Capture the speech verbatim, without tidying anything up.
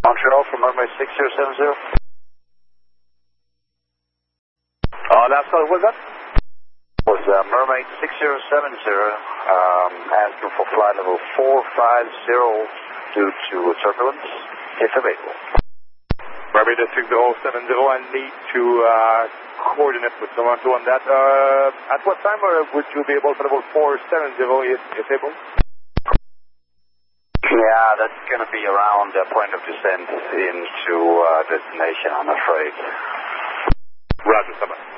Montreal from Mermaid six zero seven zero. Uh, last call, what was that? Was uh, Mermaid six zero seven zero, um, asking for flight level four five zero due to turbulence, if available. Mermaid six zero seven zero, I need to uh, coordinate with Toronto on that. Uh, at what time uh, would you be able to level four seven zero if, if able? Yeah, that's going to be around the point of descent into uh, destination, I'm afraid. Roger, Sama.